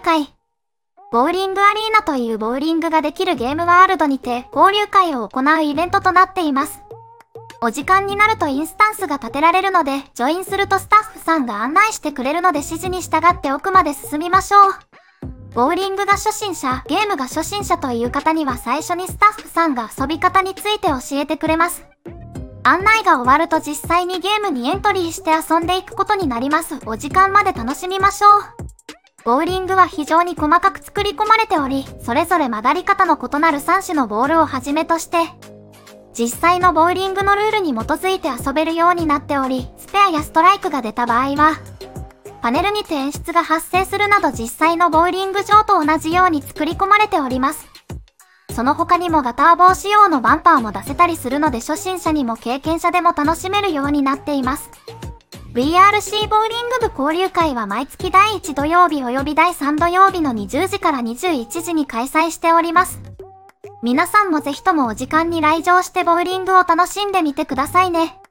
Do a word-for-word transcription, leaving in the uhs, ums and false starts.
会。ボウリングアリーナというボウリングができるゲームワールドにて交流会を行うイベントとなっています。お時間になるとインスタンスが立てられるので、ジョインするとスタッフさんが案内してくれるので指示に従って奥まで進みましょう。ボウリングが初心者、ゲームが初心者という方には最初にスタッフさんが遊び方について教えてくれます。案内が終わると実際にゲームにエントリーして遊んでいくことになります。お時間まで楽しみましょう。ボウリングは非常に細かく作り込まれており、それぞれ曲がり方の異なるさん種のボールをはじめとして、実際のボウリングのルールに基づいて遊べるようになっており、スペアやストライクが出た場合は、パネルにて演出が発生するなど実際のボウリング場と同じように作り込まれております。その他にもガター棒仕様のバンパーも出せたりするので初心者にも経験者でも楽しめるようになっています。ブイアールシー ボウリング部交流会は毎月だいいち土曜日及びだいさん土曜日のにじゅうじからにじゅういちじに開催しております。皆さんもぜひともお時間に来場してボウリングを楽しんでみてくださいね。